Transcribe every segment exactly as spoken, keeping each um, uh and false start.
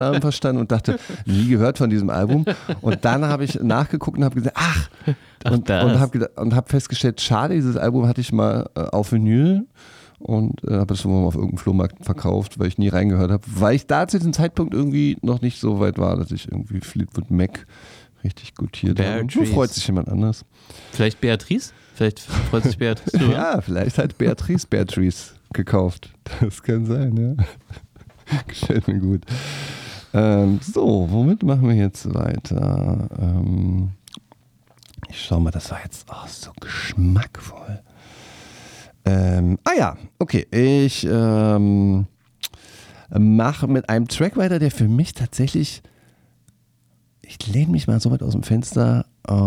Namen verstanden und dachte, nie gehört von diesem Album. Und dann habe ich nachgeguckt und habe gesagt, ach, ach und, und habe hab festgestellt, schade, dieses Album hatte ich mal äh, auf Vinyl und äh, habe es mal auf irgendeinem Flohmarkt verkauft, weil ich nie reingehört habe, weil ich da zu diesem Zeitpunkt irgendwie noch nicht so weit war, dass ich irgendwie Fleetwood Mac richtig gutiert habe. Nur freut sich jemand anders. Vielleicht Beatrice? Vielleicht freut sich Beatrice drüber. Ja, vielleicht hat Beatrice Beatrice gekauft. Das kann sein, ja. Gefällt mir gut. Ähm, so, womit machen wir jetzt weiter? Ähm, ich schau mal, das war jetzt oh, so geschmackvoll. Ähm, ah ja, okay. Ich ähm, mache mit einem Track weiter, der für mich tatsächlich, ich lehne mich mal so weit aus dem Fenster,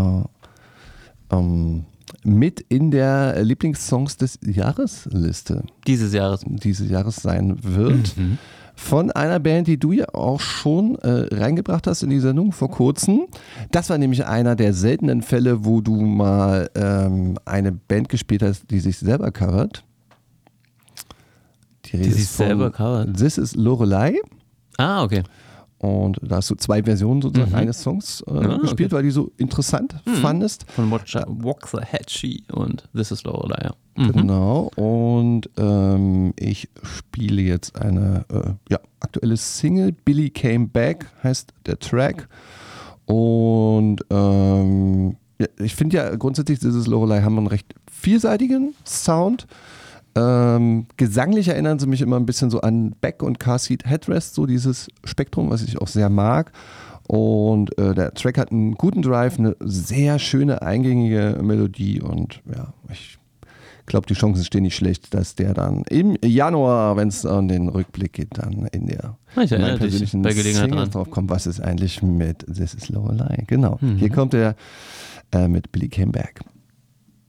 äh, ähm, mit in der Lieblingssongs des Jahresliste. Dieses Jahres. Dieses Jahres sein wird. Mhm. Von einer Band, die du ja auch schon äh, reingebracht hast in die Sendung vor kurzem. Das war nämlich einer der seltenen Fälle, wo du mal ähm, eine Band gespielt hast, die sich selber covert. Die, die sich selber covert? This is Lorelei. Ah, okay. Und da hast du zwei Versionen sozusagen mhm. eines Songs äh, ah, gespielt, okay. weil die so interessant mhm. fandest. Von Waxahachie und This is Lorelei, ja. Mhm. Genau, und ähm, ich spiele jetzt eine äh, ja, aktuelle Single, Billy Came Back heißt der Track. Und ähm, ja, ich finde ja grundsätzlich, This is Lorelei haben einen recht vielseitigen Sound. Ähm, gesanglich erinnern sie mich immer ein bisschen so an Beck und Car Seat Headrest, so dieses Spektrum, was ich auch sehr mag. Und äh, der Track hat einen guten Drive, eine sehr schöne, eingängige Melodie und ja, ich glaube, die Chancen stehen nicht schlecht, dass der dann im Januar, wenn es an den Rückblick geht, dann in der meinen persönlichen bei Gelegenheit Single drauf kommt, was ist eigentlich mit This is Lorelei. Genau, mhm. Hier kommt er äh, mit Billy Came Back.